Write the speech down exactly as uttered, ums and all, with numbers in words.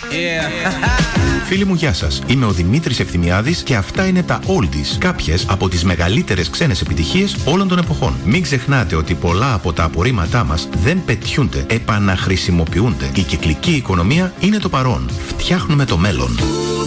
Yeah. Φίλοι μου, γεια σας. Είμαι ο Δημήτρης Ευθυμιάδης και αυτά είναι τα Oldies. Κάποιες από τις μεγαλύτερες ξένες επιτυχίες όλων των εποχών. Μην ξεχνάτε ότι πολλά από τα απορρίμματά μας δεν πετιούνται, επαναχρησιμοποιούνται. Η κυκλική οικονομία είναι το παρόν. Φτιάχνουμε το μέλλον.